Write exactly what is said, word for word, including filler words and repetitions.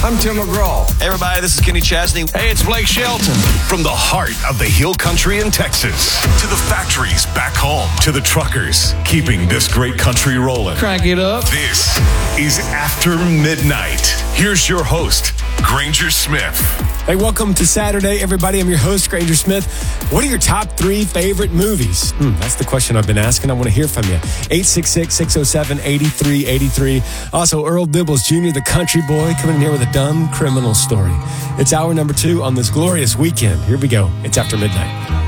I'm Tim McGraw. Hey, everybody, this is Kenny Chesney. Hey, it's Blake Shelton. From the heart of the Hill Country in Texas to the factories back home to the truckers keeping this great country rolling. Crank it up. This is After Midnight. Here's your host, Granger Smith. Hey, welcome to Saturday, everybody. I'm your host, Granger Smith. What are your top three favorite movies? Hmm, that's the question I've been asking. I want to hear from you. eight six six, six oh seven, eight three eight three. Also, Earl Dibbles Junior, the country boy, coming in here with a dumb criminal story. It's hour number two on this glorious weekend. Here we go. It's After Midnight.